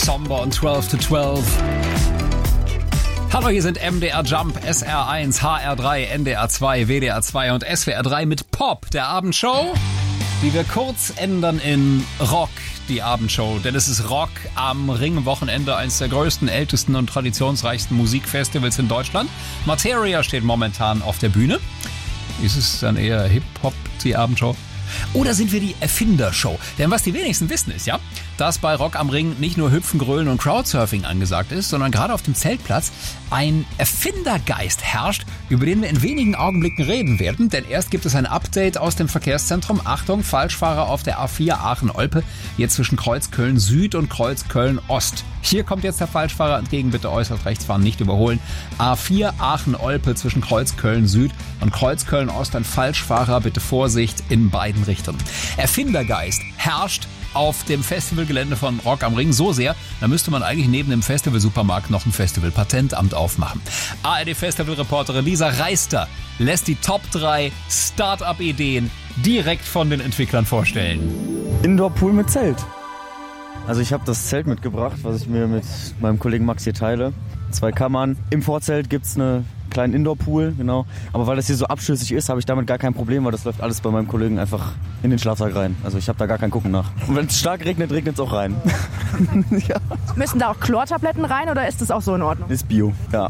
Somber und 12 to 12. Hallo, hier sind MDR Jump, SR1, HR3, NDR2, WDR2 und SWR3 mit Pop, der Abendshow, die wir kurz ändern in Rock, die Abendshow. Denn es ist Rock am Ring-Wochenende, eines der größten, ältesten und traditionsreichsten Musikfestivals in Deutschland. Materia steht momentan auf der Bühne. Ist es dann eher Hip-Hop, die Abendshow? Oder sind wir die Erfindershow? Denn was die wenigsten wissen ist ja, dass bei Rock am Ring nicht nur Hüpfen, Grölen und Crowdsurfing angesagt ist, sondern gerade auf dem Zeltplatz ein Erfindergeist herrscht, über den wir in wenigen Augenblicken reden werden. Denn erst gibt es ein Update aus dem Verkehrszentrum. Achtung, Falschfahrer auf der A4 Aachen-Olpe, jetzt zwischen Kreuzköln Süd und Kreuzköln Ost. Hier kommt jetzt der Falschfahrer entgegen, bitte äußerst rechts fahren, nicht überholen. A4 Aachen-Olpe zwischen Kreuzköln Süd und Kreuzköln Ost, ein Falschfahrer, bitte Vorsicht in beiden Richtungen. Erfindergeist herrscht auf dem Festivalgelände von Rock am Ring so sehr, da müsste man eigentlich neben dem Festivalsupermarkt noch ein Festivalpatentamt aufmachen. ARD-Festivalreporterin Lisa Reister lässt die Top 3 Start-up-Ideen direkt von den Entwicklern vorstellen. Indoor-Pool mit Zelt. Also ich habe das Zelt mitgebracht, was ich mir mit meinem Kollegen Max hier teile. 2 Kammern. Im Vorzelt gibt's einen kleinen Indoor-Pool, genau. Aber weil das hier so abschüssig ist, habe ich damit gar kein Problem, weil das läuft alles bei meinem Kollegen einfach in den Schlafsack rein. Also ich habe da gar kein Gucken nach. Und wenn es stark regnet, regnet es auch rein. Ja. Müssen da auch Chlortabletten rein oder ist das auch so in Ordnung? Ist Bio, ja.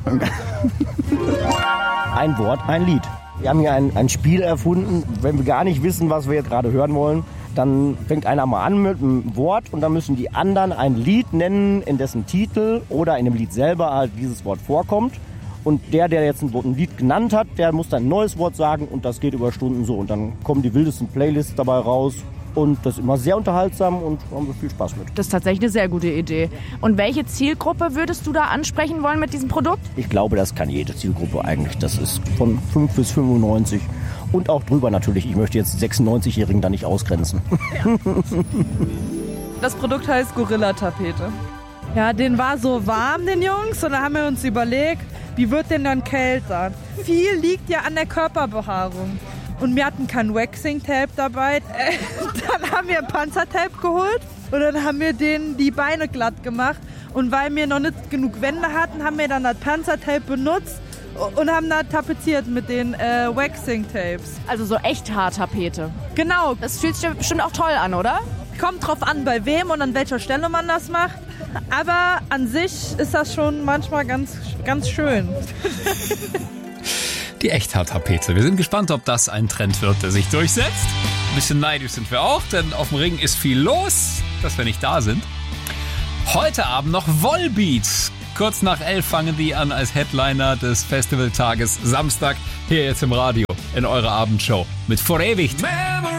Ein Wort, ein Lied. Wir haben hier ein Spiel erfunden. Wenn wir gar nicht wissen, was wir jetzt gerade hören wollen, dann fängt einer mal an mit einem Wort und dann müssen die anderen ein Lied nennen, in dessen Titel oder in dem Lied selber halt dieses Wort vorkommt. Und der jetzt ein Lied genannt hat, der muss dann ein neues Wort sagen und das geht über Stunden so. Und dann kommen die wildesten Playlists dabei raus. Und das ist immer sehr unterhaltsam und haben wir viel Spaß mit. Das ist tatsächlich eine sehr gute Idee. Und welche Zielgruppe würdest du da ansprechen wollen mit diesem Produkt? Ich glaube, das kann jede Zielgruppe eigentlich. Das ist von 5 bis 95 und auch drüber natürlich. Ich möchte jetzt 96-Jährigen da nicht ausgrenzen. Ja. Das Produkt heißt Gorilla-Tapete. Ja, den war so warm, den Jungs, und dann haben wir uns überlegt, wie wird denn dann kälter? Viel liegt ja an der Körperbehaarung. Und wir hatten kein Waxing-Tape dabei. Dann haben wir ein Panzertape geholt und dann haben wir denen die Beine glatt gemacht. Und weil wir noch nicht genug Wände hatten, haben wir dann das Panzertape benutzt und haben da tapeziert mit den Waxing-Tapes. Also so Echthaartapete. Genau. Das fühlt sich bestimmt auch toll an, oder? Kommt drauf an, bei wem und an welcher Stelle man das macht. Aber an sich ist das schon manchmal ganz, ganz schön. Die Echthaartapete. Wir sind gespannt, ob das ein Trend wird, der sich durchsetzt. Ein bisschen neidisch sind wir auch, denn auf dem Ring ist viel los, dass wir nicht da sind. Heute Abend noch Volbeat. Kurz nach 11 fangen die an als Headliner des Festivaltages Samstag. Hier jetzt im Radio in eurer Abendshow mit Vorewigt.